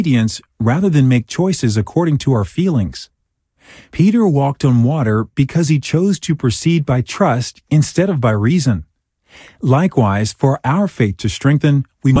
obedience rather than make choices according to our feelings. Peter walked on water because he chose to proceed by trust instead of by reason. Likewise, for our faith to strengthen, we